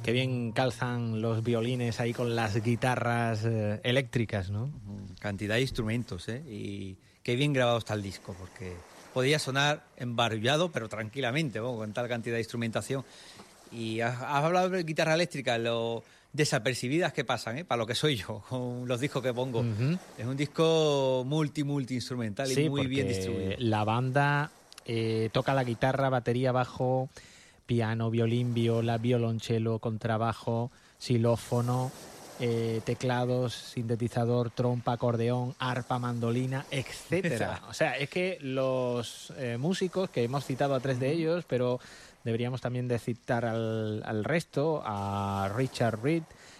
Qué bien calzan los violines ahí con las guitarras eléctricas, ¿no? Cantidad de instrumentos, ¿eh? Y qué bien grabado está el disco, porque podía sonar embarullado, pero tranquilamente, ¿no? Con tal cantidad de instrumentación. Y has hablado de guitarra eléctrica, lo desapercibidas que pasan, ¿eh? Para lo que soy yo, con los discos que pongo. Uh-huh. Es un disco multi-instrumental sí, y muy bien distribuido. La banda toca la guitarra, batería, bajo, piano, violín, viola, violonchelo, contrabajo, xilófono, teclados, sintetizador, trompa, acordeón, arpa, mandolina, etcétera. O sea, es que los músicos, que hemos citado a 3 de ellos, pero deberíamos también de citar al resto, a Richard Reed,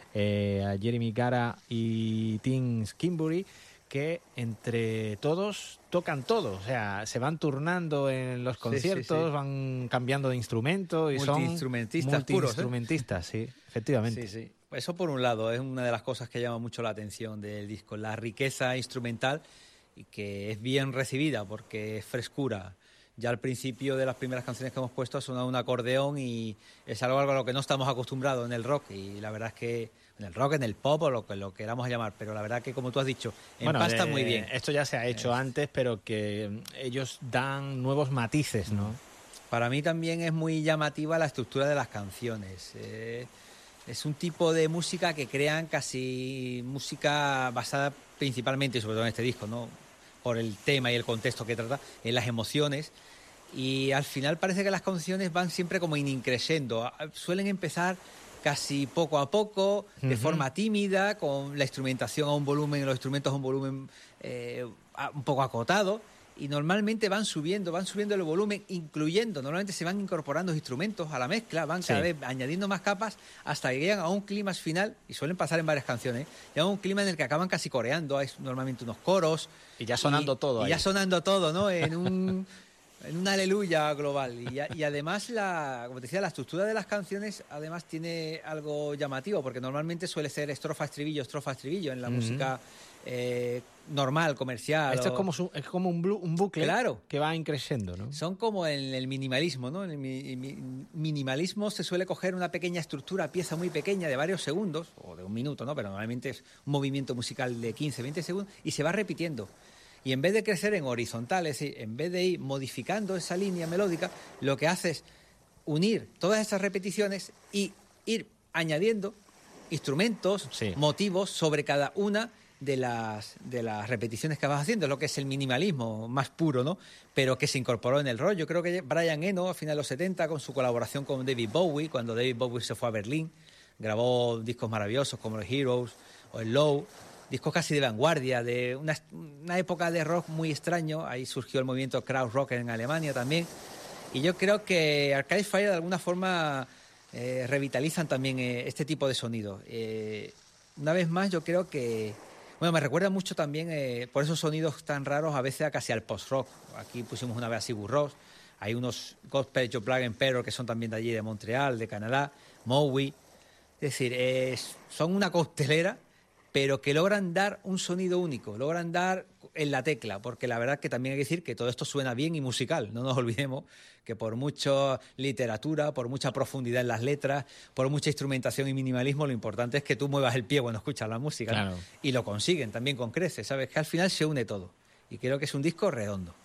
a Jeremy Gara y Tim Skimbury, que entre todos tocan todo, o sea, se van turnando en los conciertos, van cambiando de instrumento y son multiinstrumentistas, sí, efectivamente. Sí. Eso por un lado es una de las cosas que llama mucho la atención del disco, la riqueza instrumental, y que es bien recibida porque es frescura. Ya al principio de las primeras canciones que hemos puesto ha sonado un acordeón y es algo a lo que no estamos acostumbrados en el rock, y la verdad es que en el rock, en el pop o lo que lo queramos llamar, pero la verdad que, como tú has dicho, empasta muy bien. Esto ya se ha hecho antes, pero que ellos dan nuevos matices, ¿no? Para mí también es muy llamativa la estructura de las canciones. Es un tipo de música que crean casi música basada principalmente, y sobre todo en este disco, ¿no?, por el tema y el contexto que trata, en las emociones. Y al final parece que las canciones van siempre como increciendo. Suelen empezar casi poco a poco, de forma tímida, con la instrumentación a un volumen, los instrumentos a un volumen un poco acotado, y normalmente van subiendo el volumen, normalmente se van incorporando instrumentos a la mezcla, van cada vez añadiendo más capas hasta que llegan a un clímax final, y suelen pasar en varias canciones, llegan a un clima en el que acaban casi coreando, hay normalmente unos coros. Y ya sonando todo ahí. Y ya sonando todo, ¿no? En una aleluya global. Y además, como te decía, la estructura de las canciones además tiene algo llamativo, porque normalmente suele ser estrofa-estribillo en la música normal, comercial. Esto es como un bucle, claro, que va increciendo, ¿no? Son como en el minimalismo, ¿no? En el minimalismo se suele coger una pequeña estructura, pieza muy pequeña de varios segundos, o de un minuto, ¿no? Pero normalmente es un movimiento musical de 15, 20 segundos, y se va repitiendo. Y en vez de crecer en horizontal, es decir, en vez de ir modificando esa línea melódica, lo que hace es unir todas esas repeticiones y ir añadiendo instrumentos, motivos sobre cada una de las repeticiones que vas haciendo. Es lo que es el minimalismo más puro, ¿no? Pero que se incorporó en el rock. Yo creo que Brian Eno, a finales de los 70, con su colaboración con David Bowie, cuando David Bowie se fue a Berlín, grabó discos maravillosos como el Heroes o el Low, discos casi de vanguardia, de una época de rock muy extraño. Ahí surgió el movimiento Krautrock en Alemania también, y yo creo que Arcade Fire de alguna forma revitalizan también este tipo de sonido. Una vez más, yo creo que me recuerda mucho también por esos sonidos tan raros a veces casi al post-rock. Aquí pusimos una vez a Sigur Rós, hay unos Gospel of Black Emperor que son también de allí, de Montreal, de Canadá, Maui. Es decir, son una costelera, pero que logran dar un sonido único, logran dar en la tecla, porque la verdad que también hay que decir que todo esto suena bien y musical. No nos olvidemos que por mucha literatura, por mucha profundidad en las letras, por mucha instrumentación y minimalismo, lo importante es que tú muevas el pie cuando escuchas la música, claro, ¿no? Y lo consiguen también con creces, ¿sabes? Que al final se une todo, y creo que es un disco redondo.